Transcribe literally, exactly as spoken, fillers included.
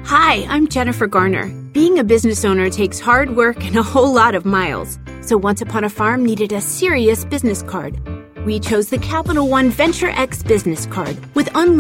Hi, I'm Jennifer Garner. Being a business owner takes hard work and a whole lot of miles. So Once Upon a Farm needed a serious business card. We chose the Capital One Venture X business card with unlimited